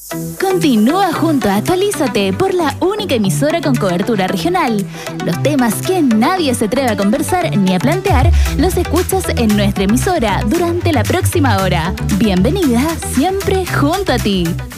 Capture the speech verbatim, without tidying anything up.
Continúa junto a Actualízate por la única emisora con cobertura regional. Los temas que nadie se atreve a conversar ni a plantear, los escuchas en nuestra emisora durante la próxima hora. Bienvenida siempre junto a ti.